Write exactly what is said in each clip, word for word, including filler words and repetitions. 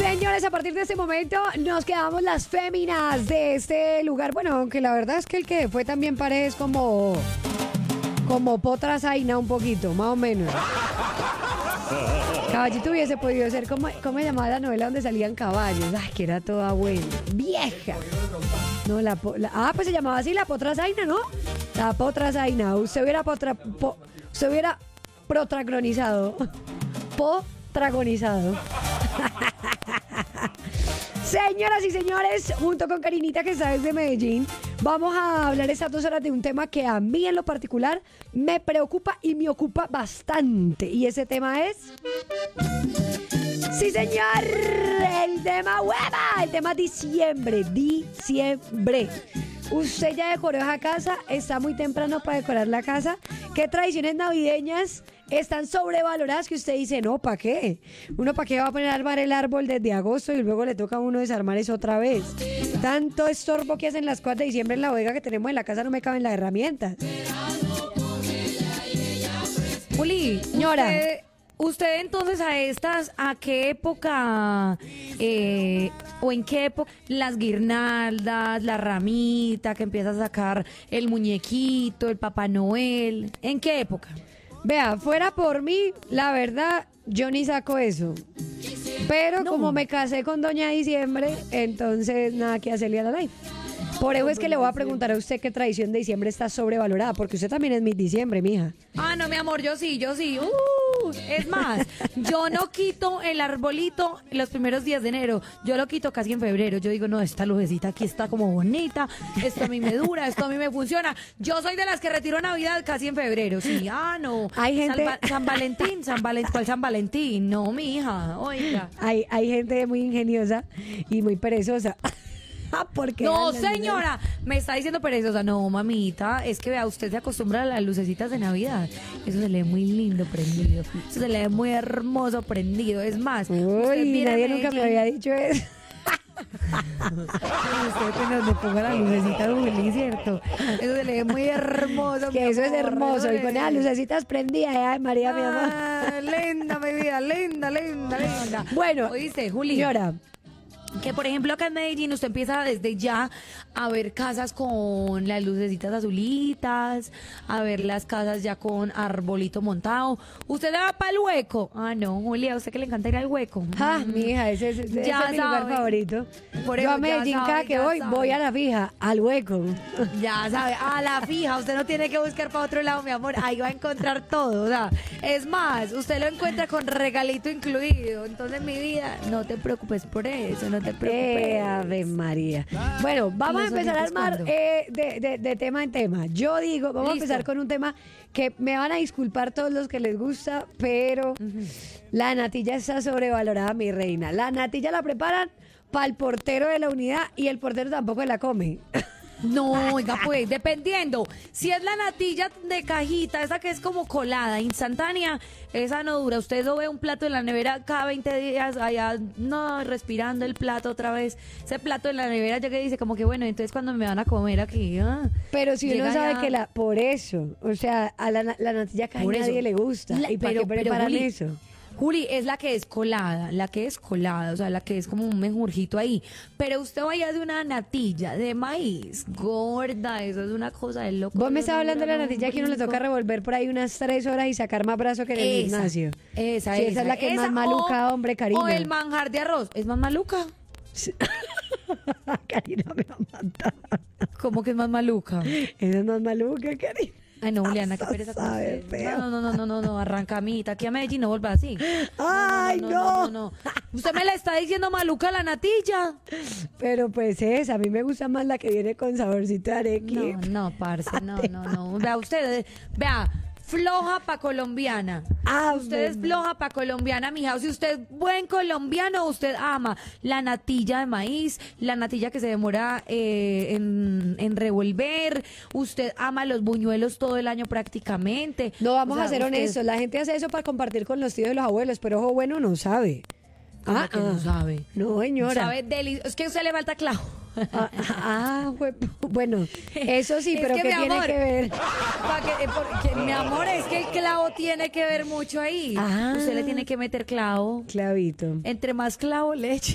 Señores, a partir de este momento nos quedamos las féminas de este lugar. Bueno, aunque la verdad es que el que fue también parece como como potra zaina un poquito, más o menos. Caballito hubiese podido ser como, ¿cómo se llamaba la novela donde salían caballos? Ay, que era toda buena. Vieja. No, la, la ah, pues se llamaba así, la potra zaina, ¿no? La potra zaina. Usted hubiera potra, po, usted hubiera protagonizado. Potragonizado. Señoras y señores, junto con Karinita, que está desde Medellín, vamos a hablar estas dos horas de un tema que a mí en lo particular me preocupa y me ocupa bastante. Y ese tema es... Sí, señor, el tema hueva, el tema diciembre, diciembre. Usted ya decoró esa casa, está muy temprano para decorar la casa. ¿Qué tradiciones navideñas están sobrevaloradas que usted dice, no, ¿para qué? Uno ¿para qué va a poner a armar el árbol desde agosto y luego le toca a uno desarmar eso otra vez? Tanto estorbo que hacen las cosas de diciembre en la bodega que tenemos en la casa, no me caben las herramientas. Juli, señora. Usted, usted entonces a estas, ¿a qué época eh, o en qué época las guirnaldas, la ramita que empieza a sacar el muñequito, el Papá Noel? ¿En qué época? Vea, fuera por mí, la verdad, yo ni saco eso. Pero No. como me casé con Doña Diciembre, entonces nada que hacerle a la live. Por eso es que le voy a preguntar a usted qué tradición de diciembre está sobrevalorada, porque usted también es mi diciembre, mija. Ah, no, mi amor, yo sí, yo sí. Uh, es más, yo no quito el arbolito los primeros días de enero. Yo lo quito casi en febrero. Yo digo, no, esta lucecita aquí está como bonita. Esto a mí me dura, esto a mí me funciona. Yo soy de las que retiro Navidad casi en febrero. Sí, ah, no. Hay gente- San, San Valentín, San Valentín. ¿Cuál San Valentín? No, mi hija, oiga. Hay, hay gente muy ingeniosa y muy perezosa. Porque No, andan, señora, me está diciendo perezosa. No, mamita, es que vea, usted se acostumbra a las lucecitas de Navidad. Eso se le ve muy lindo prendido. Eso se le ve muy hermoso prendido. Es más, usted Uy, viene a nadie nunca me Medellín- había dicho eso. Usted apenas le ponga la lucecita Juli, ¿cierto? Eso se le ve muy hermoso. Que mi eso es amor, hermoso. eso Y le- con esas lucecitas prendidas, ay, María, mi amor. Ah, linda, mi vida, linda, linda, linda. Bueno, oíste, Juli. señora, Que por ejemplo acá en Medellín usted empieza desde ya a ver casas con las lucecitas azulitas, a ver las casas ya con arbolito montado. ¿Usted va para el hueco? Ah, no, Julia, ¿a usted que le encanta ir al hueco? ah, Mm. mi hija, ese, ese- ese Ya es mi lugar sabe. favorito. Por Yo eso, a ya Medellín sabe, cada que ya voy, sabe. voy a la fija, al hueco. Ya sabe, a la fija, usted no tiene que buscar para otro lado, mi amor, ahí va a encontrar todo, o sea, es más, usted lo encuentra con regalito incluido, entonces mi vida, no te preocupes por eso, no te preocupes. Eh, Ave María. Bueno, vamos a ¿Los empezar a oyentes armar cuándo? eh, de, de- de tema en tema. Yo digo, vamos Listo. a empezar con un tema que me van a disculpar todos los que les gusta, pero la natilla está sobrevalorada, mi reina. La natilla la preparan para el portero de la unidad y el portero tampoco la come. No, oiga, pues, dependiendo. Si es la natilla de cajita, esa que es como colada, instantánea, esa no dura. Usted lo ve un plato en la nevera cada veinte días, allá, no, respirando el plato otra vez. Ese plato en la nevera ya que dice como que, bueno, entonces cuando me van a comer aquí, ah, Pero si uno llega sabe ya- que la, por eso, o sea, a la, la natilla casi Por eso. nadie le gusta. La- ¿Y para pero- qué pero, preparan Juli, eso? Juli, es la que es colada, la que es colada, o sea, la que es como un menjurjito ahí. Pero usted vaya de una natilla de maíz, gorda, eso es una cosa de loco. Vos me eso estás no hablando de la dura natilla que uno le rico. toca revolver por ahí unas tres horas y sacar más brazo que en el Esa, gimnasio. Esa, Sí, esa es la que es más maluca, o- hombre, Karina. O el manjar de arroz, ¿es más maluca? Karina me va a matar. ¿Cómo que es más maluca? Esa no es maluca, Karina. Ay, no, Juliana, qué pereza con Sabe usted. feo. No, no, no, no, no, no, arrancamita. Aquí a Medellín no vuelva así. ¡Ay, no, no! no, no. Usted me la está diciendo maluca la natilla. Pero pues esa, a mí me gusta más la que viene con saborcito de arequipe. No, no, parce, no, no, no. Vea, usted, vea, floja pa' colombiana. Ah, Usted es bueno. floja pa' colombiana, mija. Si usted es buen colombiano, usted ama la natilla de maíz, la natilla que se demora eh, en, en revolver. Usted ama los buñuelos todo el año prácticamente. No, vamos O sea, a ser usted- honestos. La gente hace eso para compartir con los tíos y los abuelos, pero ojo bueno no sabe. ¿Cómo que no sabe? No, señora. Sabe deli- Es que a usted le falta clavo. Ah, ah, fue- bueno, eso sí, Es pero que, ¿qué mi tiene amor, que ver? pa' que- eh, porque, mi amor, es que el clavo tiene que ver mucho ahí. Ah. Usted le tiene que meter clavo. Clavito. Entre más clavo le eche.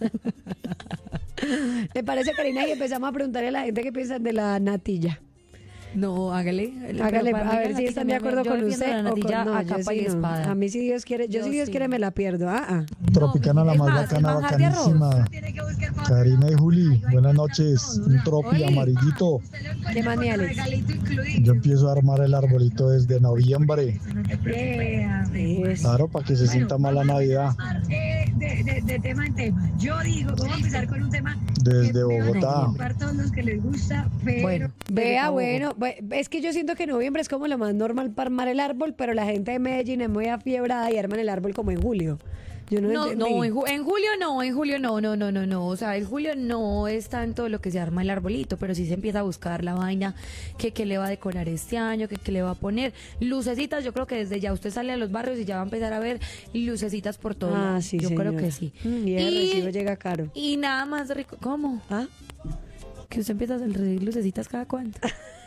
¿Le parece, Karina, y empezamos a preguntarle a la gente qué piensan de la natilla? No, hágale. Hágale, Pero para a mí ver la si natilla, están mi de amor, acuerdo yo con defiendo usted la o natilla con no. a Yo capa sí y no. espada. A mí si Dios quiere, yo, Yo si Dios sí. quiere me la pierdo. Ah, ah. Tropicana, la Es más más, bacana, el manjar de arroz. bacanísima. Karina y Juli, buenas noches. Un tropi Oye. amarillito. ¿Qué maniales? Yo empiezo a armar el arbolito desde noviembre. Es- Claro, para que se sienta más la Navidad. Eh, de, de, de tema en tema. Yo digo, vamos a empezar con un tema Desde que veo Bogotá. que para todos los que les gusta, pero Bueno, Vea, desde bueno, bu- es que yo siento que noviembre es como lo más normal para armar el árbol, pero la gente de Medellín es muy afiebrada y arman el árbol como en julio. Yo no, No, entendí. no, en, ju- en julio no, en julio no, no, no, no, no. O sea, en julio no es tanto lo que se arma el arbolito, pero sí se empieza a buscar la vaina que, que le va a decorar este año, que, que le va a poner. Lucecitas, yo creo que desde ya usted sale a los barrios y ya va a empezar a ver lucecitas por todo. Ah, lado. sí, Yo creo señora. que sí. Mm, y el recibo llega caro. y nada más rico. ¿Cómo? ¿Ah? Que usted empieza a hacer lucecitas cada cuánto.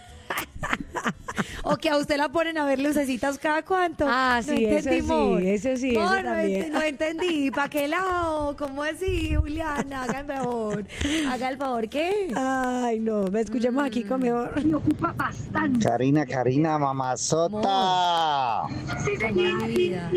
O que a usted la ponen a ver lucecitas cada cuánto. Ah, No sí, eso entendí, sí, amor. eso sí, No, eso no también. ent- No entendí. ¿Para qué lado? ¿Cómo así, Juliana? Haga el favor. Haga el favor, ¿qué? Ay, no, me escuchemos aquí con mejor. me ocupa bastante. Karina, Karina, mamazota. Sí, Amor, mi vida.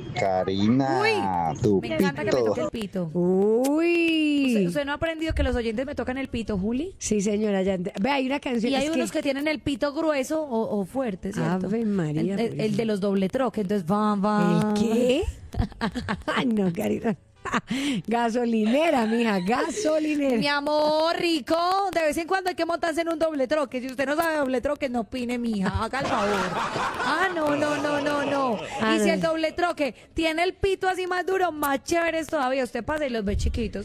Karina, tu Me encanta que me toque el pito. pito. Uy. ¿Usted, usted no ha aprendido que los oyentes me tocan el pito, Juli? Sí, señora, ya ent- ve, hay una canción. Y hay es unos que... tienen el pito grueso o, o fuerte, ¿cierto? Ave María, El, el- el Purísima. de los doble troque, entonces va, va. ¿El qué? Ay, no, Karina. Gasolinera, mija, gasolinera. Mi amor, rico, de vez en cuando hay que montarse en un doble troque. Si usted no sabe doble troque, no opine, mija, haga el favor. Ah, no, no, no, no, no. Ah, Y si no. el doble troque tiene el pito así más duro, más chéveres todavía. Usted pasa y los ve chiquitos.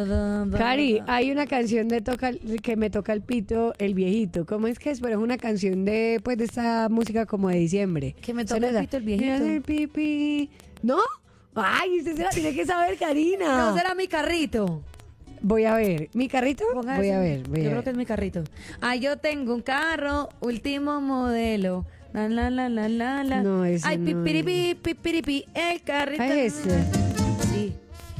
Cari, hay una canción de toca que me toca el pito, el viejito. ¿Cómo es que es? Pero es una canción de pues de esta música como de diciembre. Que me toca Suena el esa, pito, el viejito. "Me hace el pipí". ¿No? Ay, usted se la tiene que saber, Karina. No será mi carrito. Voy a ver. ¿Mi carrito? Ponga Voy ese. a ver, voy Yo a creo ver. que es mi carrito. Ah, yo tengo un carro, último modelo. La, la, la, la, la, la. No, ese Ay, no pipiripi, pipiripi, el carrito. Ah, es este. Sí.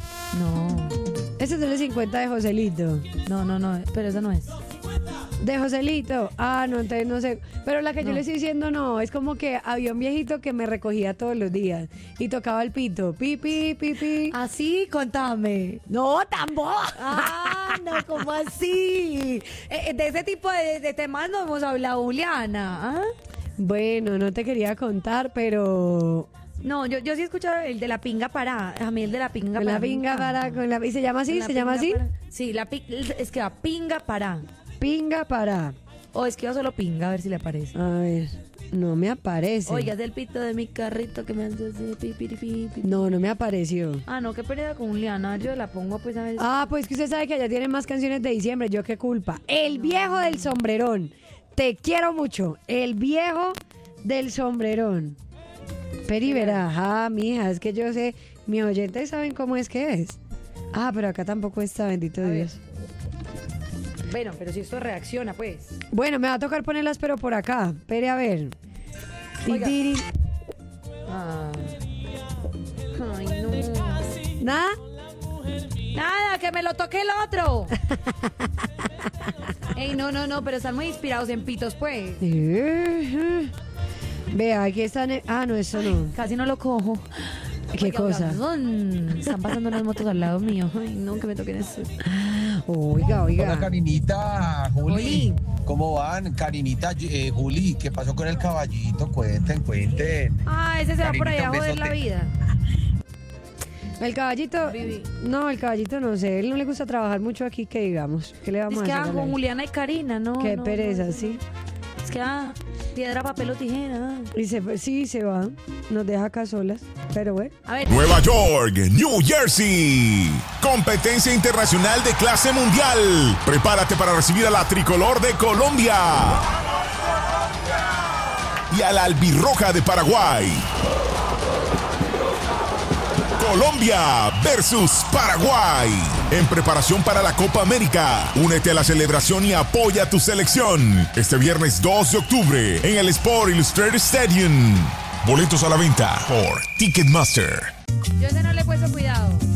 No, Ese es de los cincuenta de Joselito. no, no, no, pero eso no es. De Joselito. Ah, no, entonces no sé. Pero la que yo No. le estoy diciendo no, es como que había un viejito que me recogía todos los días y tocaba el pito. Pipi, pipi. Así, contame. No, tampoco. Ah, no, ¿cómo así? Eh, eh, de ese tipo de, de temas no hemos hablado, Juliana. ¿Ah? Bueno, no te quería contar, pero No, yo, yo sí he escuchado el de la pinga para. A mí el de la pinga con para. la pinga para, con la, ¿y se llama así? Con la ¿Se llama pinga así? para. Sí, la pi- es que va pinga para. Pinga para. O escriba solo pinga, a ver si le aparece. A ver, no me aparece. Oiga, es del pito de mi carrito que me hace así, pi, pi, pi, pi. No, no me apareció. Ah, no, qué pérdida con Juliana. Yo la pongo pues a ver. Ah, pues que usted sabe que allá tienen más canciones de diciembre. Yo qué culpa. El viejo del sombrerón. Te quiero mucho. El viejo del sombrerón. Peri verá. Ah, mija, es que yo sé. Mis oyentes saben cómo es que es. Ah, pero acá tampoco está, bendito A ver. Dios. Bueno, pero si esto reacciona, pues. Bueno, me va a tocar ponerlas, pero por acá. Espere a ver. Oiga. Titiri. Ah. Ay, no. ¿Nada? Nada, que me lo toque el otro. Ey, no, no, no, pero están muy inspirados en pitos, pues. Vea, aquí están. Ah, no, eso no. Casi no lo cojo. ¿Qué Oiga, cosa? oiga, están pasando unas motos al lado mío. Ay, no, que me toquen eso. Oiga, Hola, oiga. Karinita, Juli. Oli. ¿Cómo van? Karinita, eh, Juli, ¿qué pasó con el caballito? Cuenten, cuenten. Ah, ese se va por allá a Carinito, joder la besote. vida. El caballito. Vivi. No, el caballito no sé. Él no le gusta trabajar mucho aquí, que digamos. ¿Qué le vamos Es que a ah, hacer? a con la- Juliana y Karina, ¿no? Qué no, pereza, no, sí. Es que ah, piedra, papel o tijera. Y se, fue- sí, se va. Nos deja acá solas. Pero bueno. A ver, Nueva York, New Jersey. Competencia internacional de clase mundial. Prepárate para recibir a la tricolor de Colombia. Y a la albirroja de Paraguay. Colombia versus Paraguay. En preparación para la Copa América, únete a la celebración y apoya a tu selección. Este viernes dos de octubre en el Sport Illustrated Stadium. Boletos a la venta por Ticketmaster. Yo ese no le he puesto cuidado.